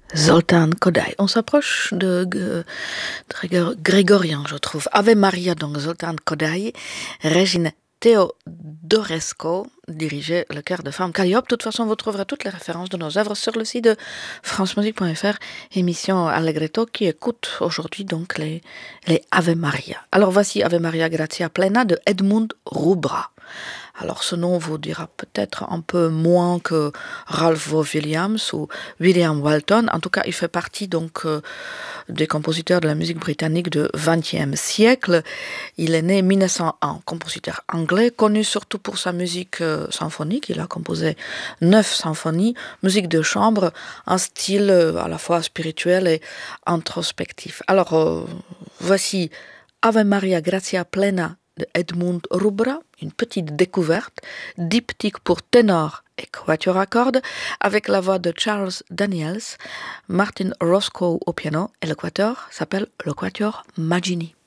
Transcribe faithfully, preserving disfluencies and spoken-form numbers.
Zoltán Kodály. On s'approche de, de, de grégorien, je trouve. Ave Maria, donc Zoltán Kodály, Régine Teodorescu dirigeait le chœur de femmes Calliope. De toute façon, vous trouverez toutes les références de nos œuvres sur le site de france musique point f r, émission Allegretto, qui écoute aujourd'hui donc les, les Ave Maria. Alors voici Ave Maria Grazia Plena de Edmund Rubra. Alors ce nom vous dira peut-être un peu moins que Ralph Vaughan Williams ou William Walton. En tout cas, il fait partie donc euh, des compositeurs de la musique britannique du vingtième siècle. Il est né en mille neuf cent un, compositeur anglais, connu surtout pour sa musique euh, symphonique. Il a composé neuf symphonies, musique de chambre, un style euh, à la fois spirituel et introspectif. Alors euh, voici Ave Maria Grazia Plena de Edmund Rubra, une petite découverte, diptyque pour ténor et quatuor à cordes, avec la voix de Charles Daniels, Martin Roscoe au piano, et le quatuor s'appelle le quatuor Maggini.